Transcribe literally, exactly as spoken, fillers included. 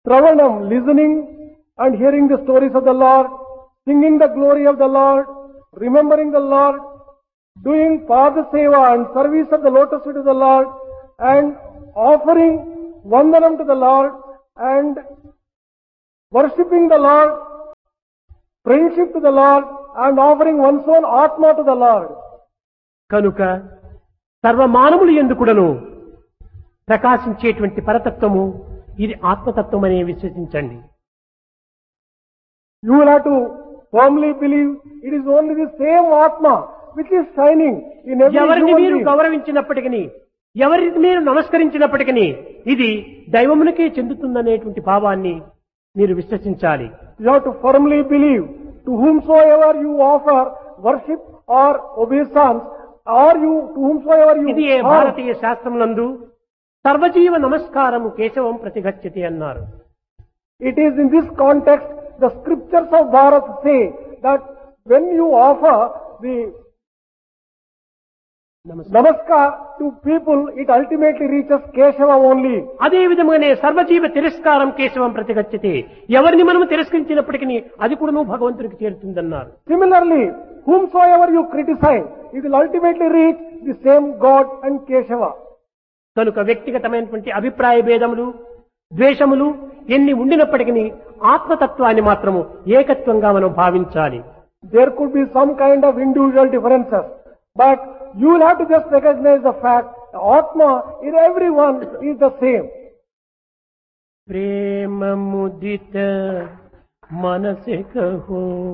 Travanam, listening and hearing the stories of the Lord, singing the glory of the Lord, remembering the Lord, doing Pada Seva and service of the lotus feet of the Lord, and offering Vandanam to the Lord, and worshipping the Lord, friendship to the Lord, and offering one's own Atma to the Lord. కనుక సర్వమానవులు ఎందుకుడను ప్రకాశించేటువంటి పరతత్వము ఇది ఆత్మతత్వం అనే విశ్వసించండి. You will have to firmly believe it is only the same Atma which is shining in every ఎవరిని human మీరు being. గౌరవించినప్పటికీ ఎవరికి మీరు నమస్కరించినప్పటికీ ఇది దైవమునికే చెందుతుందనేటువంటి భావాన్ని మీరు విశ్వసించాలి. You have to firmly believe to whomsoever you offer worship or obeisance, or you to whomsoever you ఇది ఏ offer. భారతీయ శాస్త్రములందు సర్వజీవ నమస్కారము కేశవం ప్రతిగచ్చతి అన్నారు. It is in this context the scriptures of Bharat say that when you offer the namaskar to people, it ultimately reaches Keshava only. అదే విధంగానే సర్వజీవ తిరస్కారం కేశవం ప్రతిగచ్చతి. ఎవరిని మనం తిరస్కరించినప్పటికీ అది కూడా నువ్వు భగవంతునికి చేరుతుందన్నారు. Similarly, whomsoever you criticize, it will ultimately reach the same God and Keshava. కనుక వ్యక్తిగతమైనటువంటి అభిప్రాయ భేదములు ద్వేషములు ఎన్ని ఉండినప్పటికీ ఆత్మతత్వాన్ని మాత్రము ఏకత్వంగా మనం భావించాలి. There could be some kind of individual differences, but you will have to just recognize the fact that Atma in everyone is the same. ప్రేమ ముదిత మనసే కహో